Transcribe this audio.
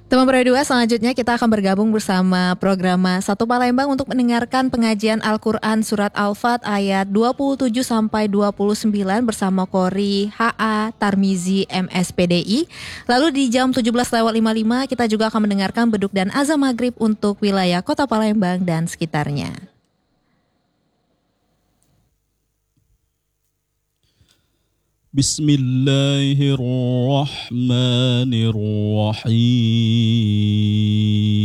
Teman Pro 2, selanjutnya kita akan bergabung bersama Programa Satu Palembang untuk mendengarkan pengajian Al-Quran Surat Al-Fat ayat 27-29 bersama Qori HA Tarmizi MSPDI. Lalu di jam 17:55 kita juga akan mendengarkan beduk dan azan maghrib untuk wilayah Kota Palembang dan sekitarnya. Bismillahirrahmanirrahim.